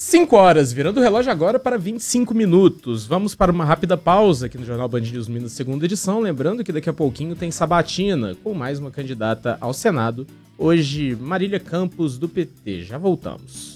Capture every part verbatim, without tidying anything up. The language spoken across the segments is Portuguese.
cinco horas, virando o relógio agora para vinte e cinco minutos. Vamos para uma rápida pausa aqui no Jornal Band News Minas, segunda edição. Lembrando que daqui a pouquinho tem sabatina com mais uma candidata ao Senado. Hoje, Marília Campos, do P T. Já voltamos.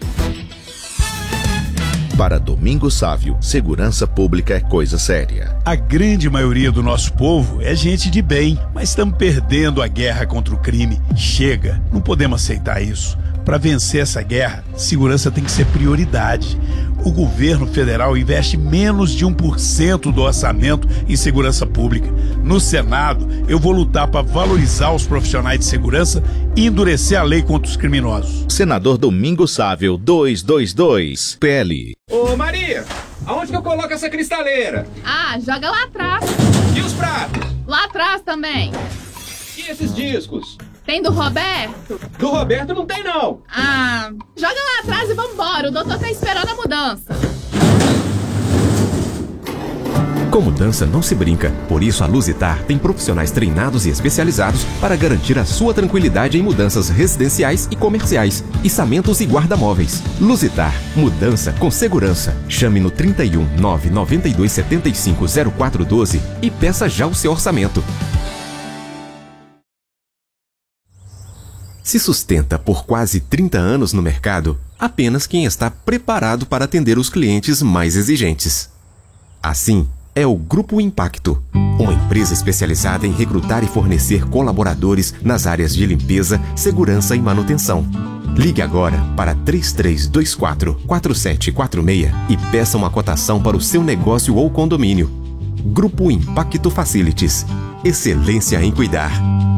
Para Domingos Sávio, segurança pública é coisa séria. A grande maioria do nosso povo é gente de bem, mas estamos perdendo a guerra contra o crime. Chega, não podemos aceitar isso. Para vencer essa guerra, segurança tem que ser prioridade. O governo federal investe menos de um por cento do orçamento em segurança pública. No Senado, eu vou lutar para valorizar os profissionais de segurança e endurecer a lei contra os criminosos. Senador Domingos Sávio, duzentos e vinte e dois, P L. Ô Maria, aonde que eu coloco essa cristaleira? Ah, joga lá atrás. E os pratos? Lá atrás também. E esses discos? Tem do Roberto? Do Roberto não tem, não. Ah, joga lá atrás e vambora. O doutor tá esperando a mudança. Com mudança não se brinca. Por isso a Luzitar tem profissionais treinados e especializados para garantir a sua tranquilidade em mudanças residenciais e comerciais, içamentos e guarda-móveis. Luzitar, mudança com segurança. Chame no trinta e um, nove nove dois sete cinco zero quatro um dois e peça já o seu orçamento. Se sustenta por quase trinta anos no mercado, apenas quem está preparado para atender os clientes mais exigentes. Assim, é o Grupo Impacto, uma empresa especializada em recrutar e fornecer colaboradores nas áreas de limpeza, segurança e manutenção. Ligue agora para três três dois quatro, quatro sete quatro seis e peça uma cotação para o seu negócio ou condomínio. Grupo Impacto Facilities. Excelência em cuidar.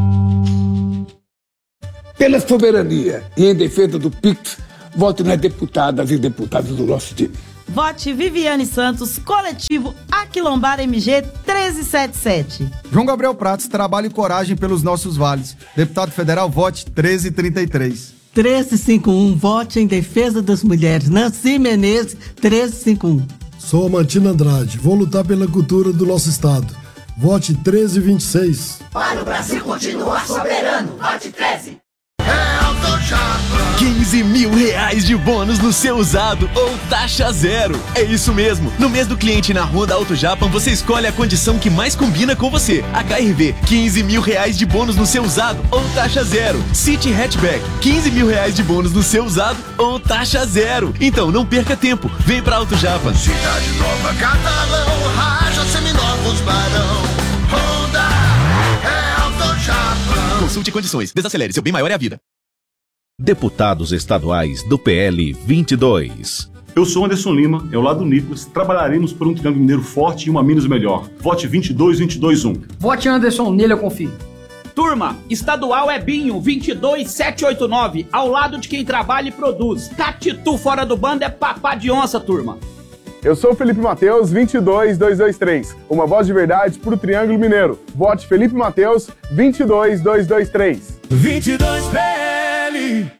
Pela soberania e em defesa do Pix, vote nas deputadas e deputados do nosso time. Vote Viviane Santos, coletivo Aquilombar M G treze setenta e sete. João Gabriel Pratos, trabalho e coragem pelos nossos vales. Deputado federal, vote treze trinta e três. treze cinquenta e um, vote em defesa das mulheres. Nancy Menezes, treze cinquenta e um. Sou Amantina Andrade, vou lutar pela cultura do nosso estado. Vote treze vinte e seis. Para o Brasil continuar soberano, vote treze. quinze mil reais de bônus no seu usado ou taxa zero. É isso mesmo. No mês do cliente na Rua da Auto Japan, você escolhe a condição que mais combina com você. H R V, quinze mil reais de bônus no seu usado ou taxa zero. City Hatchback, quinze mil reais de bônus no seu usado ou taxa zero. Então não perca tempo. Vem pra Auto Japan. Cidade Nova, Catalão, Raja, Seminovos, Barão, Honda, é Auto Japan. Consulte condições. Desacelere. Seu bem maior é a vida. Deputados estaduais do P L vinte e dois. Eu sou Anderson Lima, é o lado Nicolas. Trabalharemos por um triângulo mineiro forte e uma Minas melhor. Vote vinte e dois vinte e dois um. Vote Anderson, nele eu confio. Turma, estadual é Binho, vinte e dois sete oito nove, ao lado de quem trabalha e produz. Catitu fora do bando é papá de onça, turma. Eu sou o Felipe Mateus, vinte e dois dois dois três. Uma voz de verdade pro Triângulo Mineiro. Vote Felipe Mateus, vinte e dois dois dois três. vinte e dois P L.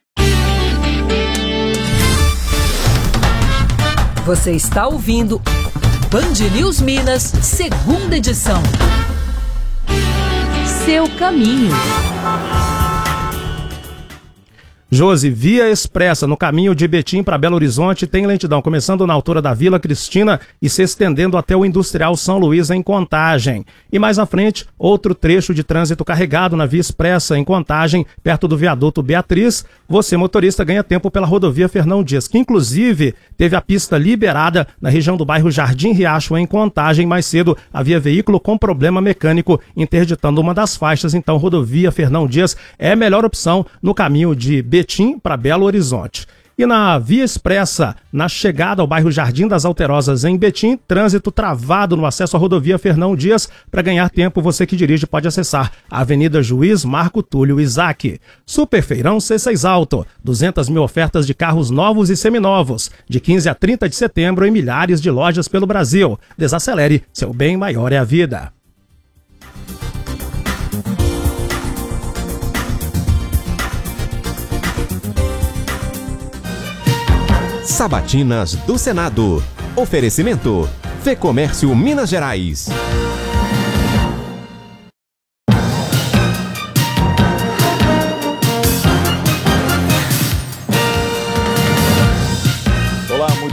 Você está ouvindo Band News Minas, segunda edição. Seu caminho. Josi, Via Expressa, no caminho de Betim para Belo Horizonte, tem lentidão, começando na altura da Vila Cristina e se estendendo até o Industrial São Luís, em Contagem. E mais à frente, outro trecho de trânsito carregado na Via Expressa, em Contagem, perto do viaduto Beatriz. Você, motorista, ganha tempo pela rodovia Fernão Dias, que inclusive teve a pista liberada na região do bairro Jardim Riacho, em Contagem. Mais cedo havia veículo com problema mecânico interditando uma das faixas, então rodovia Fernão Dias é a melhor opção no caminho de Betim para Belo Horizonte. E na Via Expressa, na chegada ao bairro Jardim das Alterosas, em Betim, trânsito travado no acesso à rodovia Fernão Dias. Para ganhar tempo, você que dirige pode acessar a Avenida Juiz Marco Túlio Isaac. Superfeirão C seis Auto, duzentas mil ofertas de carros novos e seminovos, de quinze a trinta de setembro em milhares de lojas pelo Brasil. Desacelere, seu bem maior é a vida. Sabatinas do Senado. Oferecimento: Fecomércio Minas Gerais.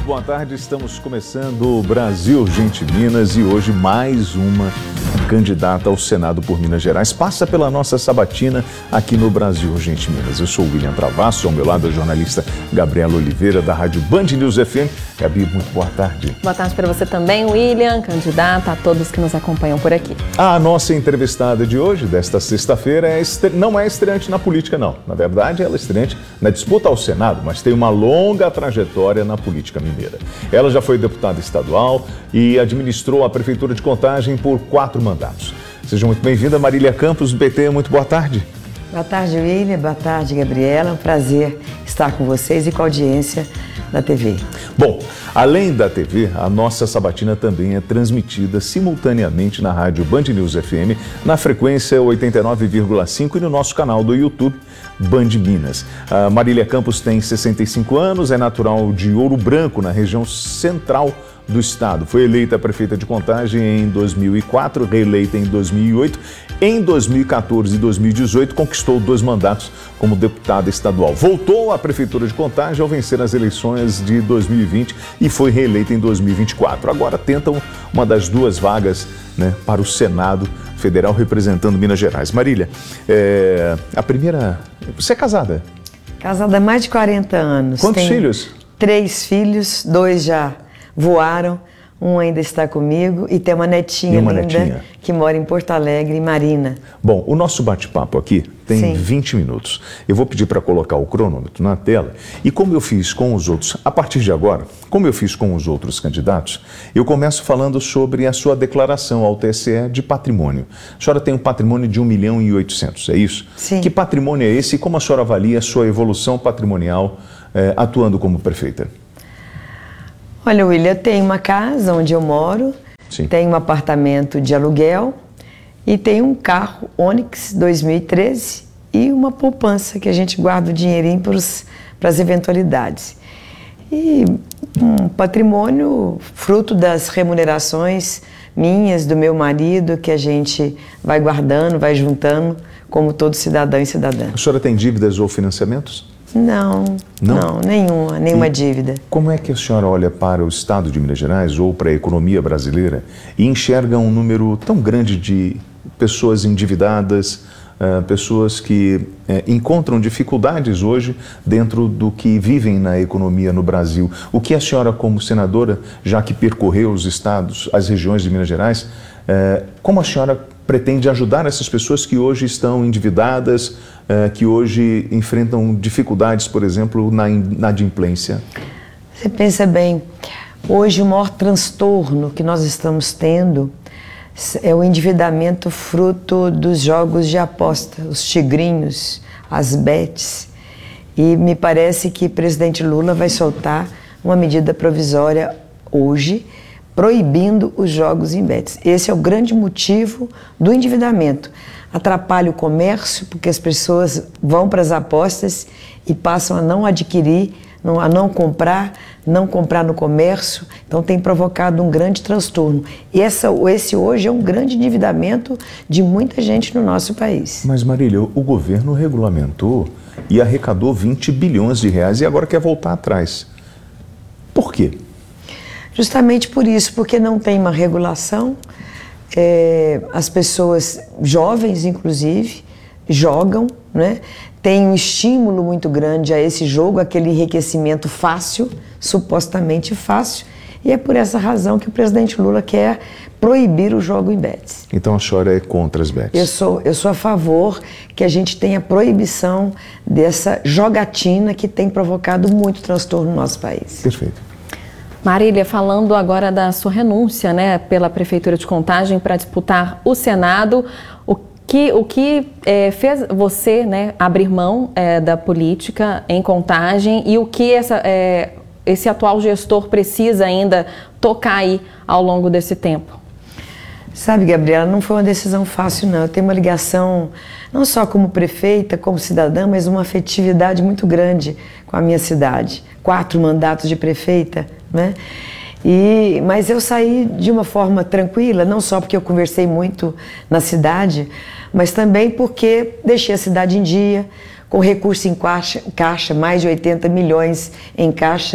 boa tarde. Estamos começando o Brasil Urgente Minas e hoje mais uma candidata ao Senado por Minas Gerais passa pela nossa sabatina aqui no Brasil Urgente Minas. Eu sou o William Travasso, ao meu lado a jornalista Gabriela Oliveira da Rádio Band News F M. Gabi, muito boa tarde. Boa tarde para você também, William, candidata, a todos que nos acompanham por aqui. A nossa entrevistada de hoje, desta sexta-feira, é estre... não é estreante na política, não. Na verdade, ela é estreante na disputa ao Senado, mas tem uma longa trajetória na política mineira. Ela já foi deputada estadual e administrou a Prefeitura de Contagem por quatro mandatos. Seja muito bem-vinda, Marília Campos, do P T. Muito boa tarde. Boa tarde, William. Boa tarde, Gabriela. É um prazer estar com vocês e com a audiência da T V. Bom, além da T V, a nossa sabatina também é transmitida simultaneamente na rádio Band News F M, na frequência oitenta e nove vírgula cinco e no nosso canal do YouTube, Band Minas. A Marília Campos tem sessenta e cinco anos, é natural de Ouro Branco, na região central do estado. Foi eleita prefeita de Contagem em dois mil e quatro, reeleita em dois mil e oito. Em dois mil e quatorze e dois mil e dezoito, conquistou dois mandatos como deputada estadual. Voltou à Prefeitura de Contagem ao vencer as eleições de dois mil e vinte e foi reeleita em dois mil e vinte e quatro. Agora tentam uma das duas vagas, né, para o Senado Federal representando Minas Gerais. Marília, é, a primeira... Você é casada? Casada há mais de quarenta anos. Quantos Tenho filhos? Três filhos, dois já voaram. Um ainda está comigo e tem uma netinha uma linda netinha. que mora em Porto Alegre, em Marina. Bom, o nosso bate-papo aqui tem Sim. vinte minutos. Eu vou pedir para colocar o cronômetro na tela e como eu fiz com os outros, a partir de agora, como eu fiz com os outros candidatos, eu começo falando sobre a sua declaração ao T S E de patrimônio. A senhora tem um patrimônio de um milhão e oitocentos, é isso? Sim. Que patrimônio é esse e como a senhora avalia a sua evolução patrimonial eh, atuando como prefeita? Olha, William, tem uma casa onde eu moro, Sim. tem um apartamento de aluguel e tem um carro Onix dois mil e treze e uma poupança que a gente guarda o dinheirinho para as eventualidades. E um patrimônio fruto das remunerações minhas, do meu marido, que a gente vai guardando, vai juntando, como todo cidadão e cidadã. A senhora tem dívidas ou financiamentos? Não, não, não, nenhuma, nenhuma e dívida. Como é que a senhora olha para o estado de Minas Gerais ou para a economia brasileira e enxerga um número tão grande de pessoas endividadas, uh, pessoas que uh, encontram dificuldades hoje dentro do que vivem na economia no Brasil? O que a senhora, como senadora, já que percorreu os estados, as regiões de Minas Gerais, uh, como a senhora pretende ajudar essas pessoas que hoje estão endividadas, uh, que hoje enfrentam dificuldades, por exemplo, na inadimplência? Você pensa bem, hoje o maior transtorno que nós estamos tendo é o endividamento fruto dos jogos de aposta, os tigrinhos, as bets. E me parece que o presidente Lula vai soltar uma medida provisória hoje, proibindo os jogos em bets. Esse é o grande motivo do endividamento. Atrapalha o comércio, porque as pessoas vão para as apostas e passam a não adquirir, a não comprar, não comprar no comércio. Então tem provocado um grande transtorno. E essa, esse hoje é um grande endividamento de muita gente no nosso país. Mas, Marília, o governo regulamentou e arrecadou vinte bilhões de reais e agora quer voltar atrás. Por quê? Justamente por isso, porque não tem uma regulação, é, as pessoas jovens, inclusive, jogam, né? Tem um estímulo muito grande a esse jogo, aquele enriquecimento fácil, supostamente fácil, e é por essa razão que o presidente Lula quer proibir o jogo em bets. Então a senhora é contra as bets? Eu sou, eu sou a favor que a gente tenha proibição dessa jogatina que tem provocado muito transtorno no nosso país. Perfeito. Marília, falando agora da sua renúncia, né, pela Prefeitura de Contagem para disputar o Senado, o que, o que é, fez você, né, abrir mão é, da política em Contagem e o que essa, é, esse atual gestor precisa ainda tocar aí ao longo desse tempo? Sabe, Gabriela, não foi uma decisão fácil, não. Eu tenho uma ligação, não só como prefeita, como cidadã, mas uma afetividade muito grande com a minha cidade. Quatro mandatos de prefeita, né? E, mas eu saí de uma forma tranquila, não só porque eu conversei muito na cidade, mas também porque deixei a cidade em dia, com recurso em caixa, caixa, mais de oitenta milhões em caixa,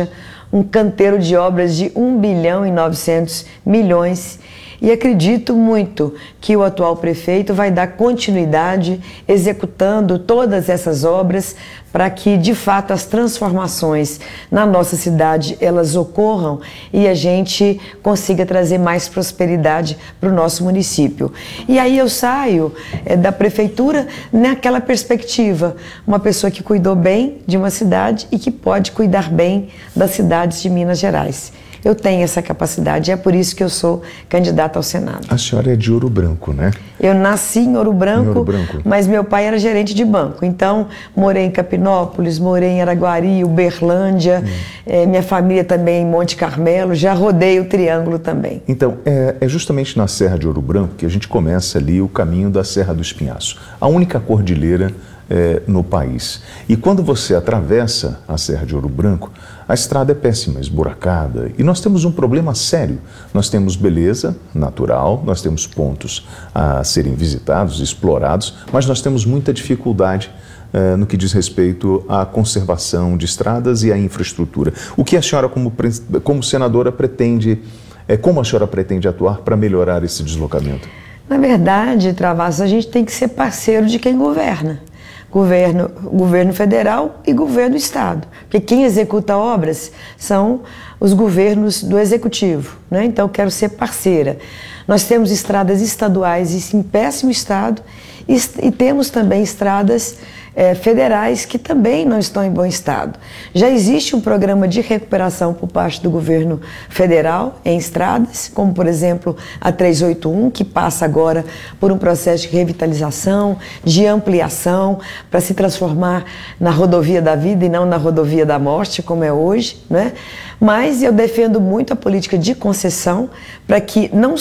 um canteiro de obras de um bilhão e novecentos milhões. E acredito muito que o atual prefeito vai dar continuidade executando todas essas obras para que, de fato, as transformações na nossa cidade, elas ocorram e a gente consiga trazer mais prosperidade para o nosso município. E aí eu saio é, da prefeitura naquela perspectiva, uma pessoa que cuidou bem de uma cidade e que pode cuidar bem das cidades de Minas Gerais. Eu tenho essa capacidade, é por isso que eu sou candidata ao Senado. A senhora é de Ouro Branco, né? Eu nasci em Ouro Branco, em Ouro Branco, mas meu pai era gerente de banco. Então, morei em Capinópolis, morei em Araguari, Uberlândia, hum. é, minha família também em Monte Carmelo, já rodei o Triângulo também. Então, é, é justamente na Serra de Ouro Branco que a gente começa ali o caminho da Serra do Espinhaço, a única cordilheira É, no país. E quando você atravessa a Serra de Ouro Branco, a estrada é péssima, esburacada, e nós temos um problema sério. Nós temos beleza natural, nós temos pontos a serem visitados, explorados, mas nós temos muita dificuldade é, no que diz respeito à conservação de estradas e à infraestrutura. O que a senhora, como, como senadora, pretende, é, como a senhora pretende atuar para melhorar esse deslocamento? Na verdade, Travassos, a gente tem que ser parceiro de quem governa. Governo, governo federal e governo estado, porque quem executa obras são os governos do executivo, né? Então eu quero ser parceira. Nós temos estradas estaduais em péssimo estado e, e temos também estradas é, federais que também não estão em bom estado. Já existe um programa de recuperação por parte do governo federal em estradas, como por exemplo a trezentos e oitenta e um, que passa agora por um processo de revitalização, de ampliação, para se transformar na rodovia da vida e não na rodovia da morte, como é hoje, né? Mas eu defendo muito a política de concessão para que não